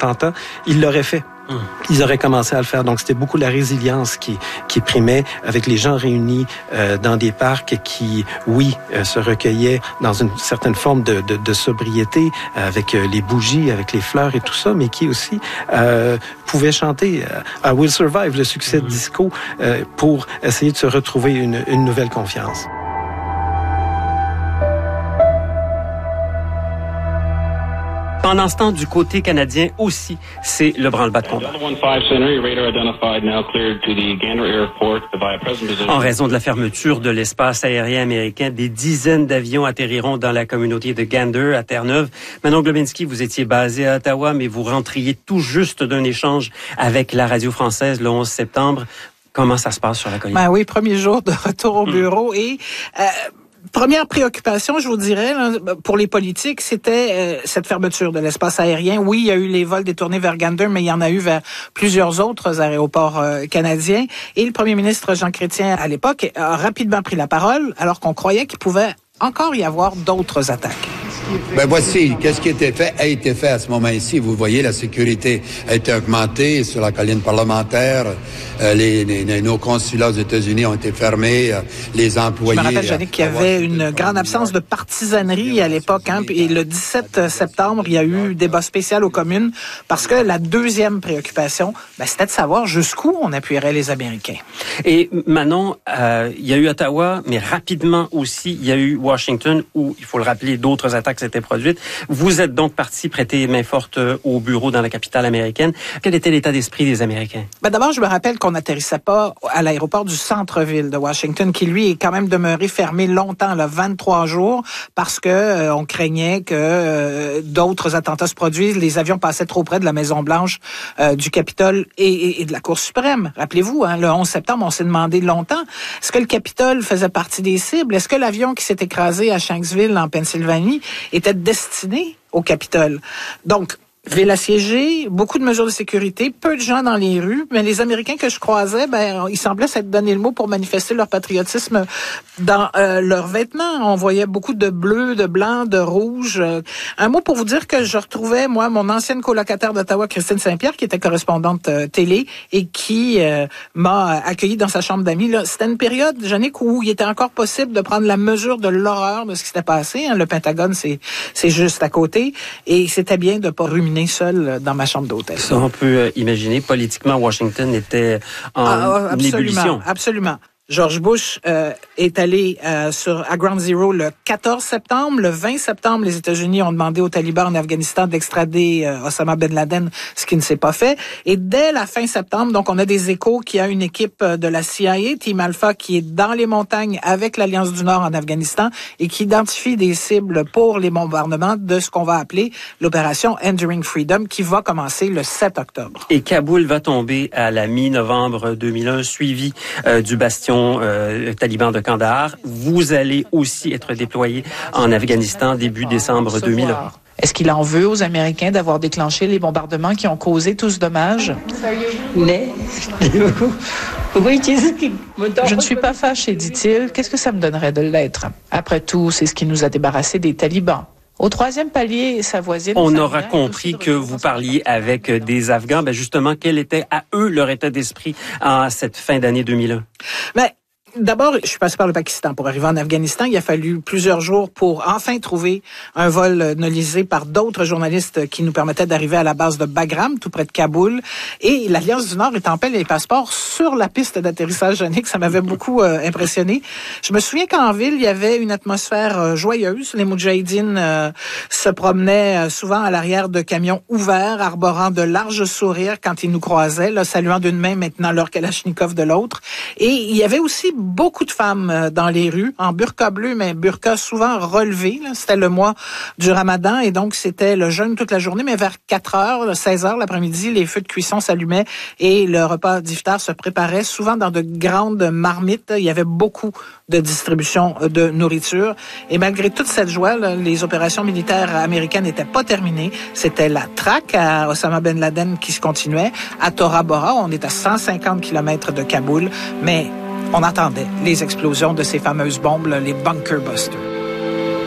attentat, ils l'auraient fait. Ils auraient commencé à le faire. Donc, c'était beaucoup la résilience qui primait, avec les gens réunis dans des parcs qui, se recueillaient dans une certaine forme de sobriété, avec les bougies, avec les fleurs et tout ça, mais qui aussi pouvaient chanter I Will Survive, le succès de disco, pour essayer de se retrouver une nouvelle confiance. Pendant ce temps, du côté canadien aussi, c'est le branle-bas de combat. En raison de la fermeture de l'espace aérien américain, des dizaines d'avions atterriront dans la communauté de Gander, à Terre-Neuve. Manon Globinski, vous étiez basé à Ottawa, mais vous rentriez tout juste d'un échange avec la radio française le 11 septembre. Comment ça se passe sur la colline? Ben oui, premier jour de retour au bureau et... Première préoccupation, je vous dirais, là, pour les politiques, c'était cette fermeture de l'espace aérien. Oui, il y a eu les vols détournés vers Gander, mais il y en a eu vers plusieurs autres aéroports canadiens. Et le premier ministre Jean Chrétien, à l'époque, a rapidement pris la parole, alors qu'on croyait qu'il pouvait encore y avoir d'autres attaques. Ben voici, qu'est-ce qui a été fait à ce moment-ci. Vous voyez, la sécurité a été augmentée sur la colline parlementaire. Nos consulats aux États-Unis ont été fermés. Les employés... Je me rappelle, Jannick, qu'il y avait une grande absence de partisanerie à l'époque. Et le 17 septembre, il y a eu débat spécial aux communes parce que la deuxième préoccupation, c'était de savoir jusqu'où on appuierait les Américains. Et Manon, il y a eu Ottawa, mais rapidement aussi, il y a eu Washington où, il faut le rappeler, d'autres attaques s'étaient produites. Vous êtes donc parti prêter main forte au bureau dans la capitale américaine. Quel était l'état d'esprit des Américains? D'abord, je me rappelle qu'on n'atterrissait pas à l'aéroport du centre-ville de Washington, qui lui est quand même demeuré fermé longtemps, 23 jours, parce que on craignait que d'autres attentats se produisent. Les avions passaient trop près de la Maison-Blanche, du Capitole et de la Cour suprême. Rappelez-vous, le 11 septembre, on s'est demandé longtemps, est-ce que le Capitole faisait partie des cibles? Est-ce que l'avion qui s'est écrasé à Shanksville, en Pennsylvanie, était destiné au Capitole? Donc, ville assiégée, beaucoup de mesures de sécurité, peu de gens dans les rues, mais les Américains que je croisais, ils semblaient s'être donné le mot pour manifester leur patriotisme dans leurs vêtements. On voyait beaucoup de bleu, de blanc, de rouge. Un mot pour vous dire que je retrouvais, moi, mon ancienne colocataire d'Ottawa, Christine Saint-Pierre, qui était correspondante télé et qui m'a accueillie dans sa chambre d'amis. C'était une période, Jannick, où il était encore possible de prendre la mesure de l'horreur de ce qui s'était passé. Le Pentagone, c'est juste à côté. Et c'était bien de pas ruminer seul dans ma chambre d'hôtel. Ça, on peut imaginer. Politiquement, Washington était en ébullition. Absolument. George Bush est allé à Ground Zero le 14 septembre. Le 20 septembre, les États-Unis ont demandé aux talibans en Afghanistan d'extrader Osama Ben Laden, ce qui ne s'est pas fait. Et dès la fin septembre, donc on a des échos qu'il y a une équipe de la CIA, Team Alpha, qui est dans les montagnes avec l'Alliance du Nord en Afghanistan et qui identifie des cibles pour les bombardements de ce qu'on va appeler l'opération Enduring Freedom, qui va commencer le 7 octobre. Et Kaboul va tomber à la mi-novembre 2001, suivi du bastion taliban de Kandahar. Vous allez aussi être déployé en Afghanistan début décembre 2001. Est-ce qu'il en veut aux Américains d'avoir déclenché les bombardements qui ont causé tout ce dommage? Je ne suis pas fâché, dit-il. Qu'est-ce que ça me donnerait de l'être? Après tout, c'est ce qui nous a débarrassés des talibans. Au troisième palier, sa voisine... On aura compris que vous parliez avec des Afghans. Justement, quel était à eux leur état d'esprit en cette fin d'année 2001? D'abord, je suis passé par le Pakistan pour arriver en Afghanistan. Il a fallu plusieurs jours pour enfin trouver un vol nolisé par d'autres journalistes qui nous permettaient d'arriver à la base de Bagram, tout près de Kaboul. Et l'Alliance du Nord étampait les passeports sur la piste d'atterrissage, Jannick. Ça m'avait beaucoup impressionné. Je me souviens qu'en ville, il y avait une atmosphère joyeuse. Les Moudjahidines se promenaient souvent à l'arrière de camions ouverts, arborant de larges sourires quand ils nous croisaient, saluant d'une main maintenant leur kalachnikov de l'autre. Et il y avait aussi beaucoup de femmes dans les rues, en burqa bleu, mais burqa souvent relevé. C'était le mois du Ramadan et donc c'était le jeûne toute la journée, mais vers 4h, 16h l'après-midi, les feux de cuisson s'allumaient et le repas d'iftar se préparait souvent dans de grandes marmites. Il y avait beaucoup de distribution de nourriture et malgré toute cette joie, les opérations militaires américaines n'étaient pas terminées. C'était la traque à Osama Ben Laden qui se continuait. À Tora Bora, on est à 150 km de Kaboul, mais on attendait les explosions de ces fameuses bombes, les bunker busters.